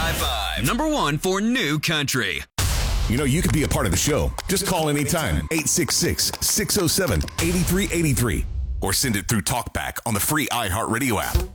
high five. Number one for new country. You know, you could be a part of the show. Just call anytime. 866-607-8383. Or send it through TalkBack on the free iHeartRadio app.